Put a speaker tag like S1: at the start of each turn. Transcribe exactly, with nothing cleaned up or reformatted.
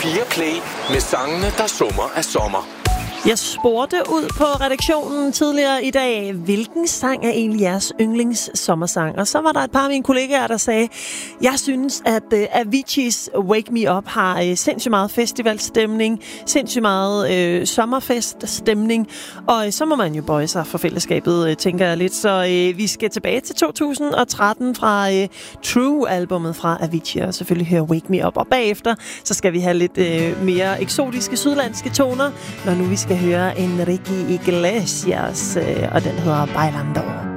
S1: fire Play med sangene, der summer af sommer.
S2: Jeg spurgte ud på redaktionen tidligere i dag, hvilken sang er egentlig jeres yndlings sommersang? Og så var der et par af mine kollegaer, der sagde, jeg synes, at uh, Avicii's Wake Me Up har uh, sindssygt meget festivalstemning, sindssygt meget uh, sommerfeststemning, og uh, så må man jo bøje sig for fællesskabet, uh, tænker jeg lidt. Så uh, vi skal tilbage til to tusind og tretten fra uh, True-albummet fra Avicii, og selvfølgelig høre Wake Me Up. Og bagefter, så skal vi have lidt uh, mere eksotiske sydlandske toner, når nu vi skal høre Enrique Iglesias, øh, og den hedder Bailando.